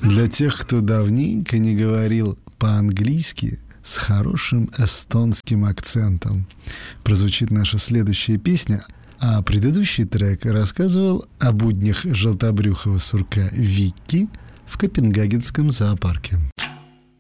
Для тех, кто давненько не говорил по-английски с хорошим эстонским акцентом, прозвучит наша следующая песня, а предыдущий трек рассказывал о буднях желтобрюхого сурка Викки в Копенгагенском зоопарке.